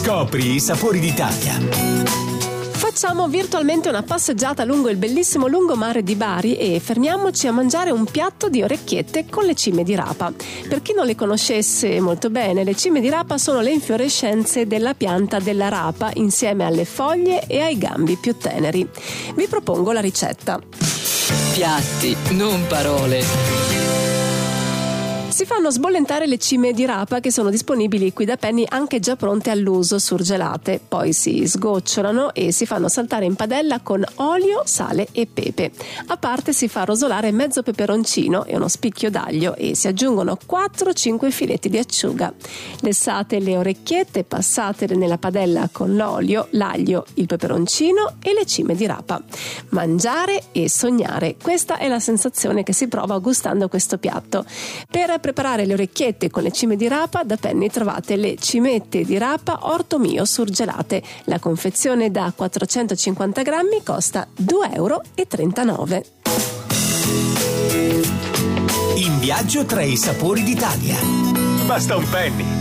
Scopri i sapori d'Italia. Facciamo virtualmente una passeggiata lungo il bellissimo lungomare di Bari e fermiamoci a mangiare un piatto di orecchiette con le cime di rapa. Per chi non le conoscesse molto bene, le cime di rapa sono le infiorescenze della pianta della rapa insieme alle foglie e ai gambi più teneri. Vi propongo la ricetta. Piatti, non parole. Si fanno sbollentare le cime di rapa che sono disponibili qui da Penny anche già pronte all'uso surgelate. Poi si sgocciolano e si fanno saltare in padella con olio, sale e pepe. A parte si fa rosolare mezzo peperoncino e uno spicchio d'aglio e si aggiungono 4-5 filetti di acciuga. Lessate le orecchiette, passatele nella padella con l'olio, l'aglio, il peperoncino e le cime di rapa. Mangiare e sognare, questa è la sensazione che si prova gustando questo piatto. Per preparare le orecchiette con le cime di rapa, da Penny trovate le cimette di rapa Orto Mio surgelate. La confezione da 450 grammi costa 2,39 €. In viaggio tra i sapori d'Italia. Basta un penny.